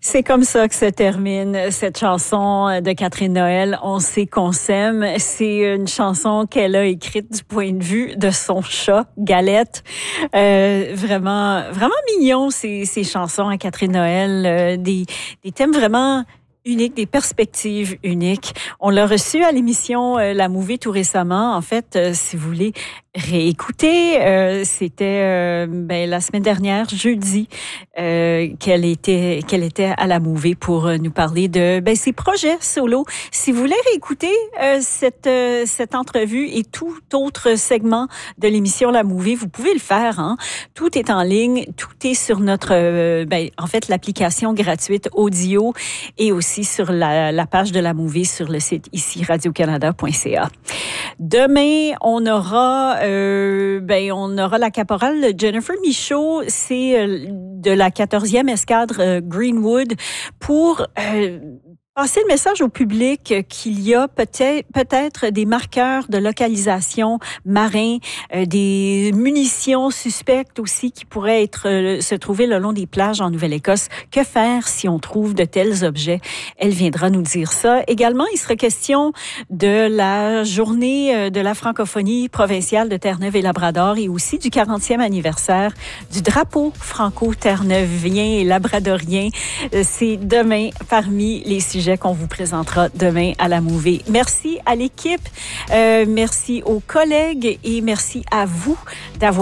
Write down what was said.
C'est comme ça que se termine cette chanson de Catherine Noël, On sait qu'on s'aime. C'est une chanson qu'elle a écrite du point de vue de son chat, Galette. Vraiment mignon ces chansons à Catherine Noël. Des thèmes vraiment uniques, des perspectives uniques. On l'a reçu à l'émission La Mouvée tout récemment. En fait, si vous voulez réécouter, c'était la semaine dernière, jeudi, qu'elle était à La Mouvée pour nous parler de ses projets solo. Si vous voulez réécouter cette entrevue et tout autre segment de l'émission La Mouvée, vous pouvez le faire. Hein? Tout est en ligne, tout est sur notre l'application gratuite audio et aussi sur la page de La Mouvée sur le site ici radiocanada.ca. Demain, on aura la caporale Jennifer Michaud, c'est de la 14e escadre Greenwood pour passer le message au public qu'il y a peut-être des marqueurs de localisation marins, des munitions suspectes aussi qui pourraient se trouver le long des plages en Nouvelle-Écosse. Que faire si on trouve de tels objets? Elle viendra nous dire ça. Également, il sera question de la journée de la francophonie provinciale de Terre-Neuve et Labrador et aussi du 40e anniversaire du drapeau franco-terreneuvien et labradorien. C'est demain parmi les sujets qu'on vous présentera demain à La Mouvée. Merci à l'équipe, merci aux collègues et merci à vous d'avoir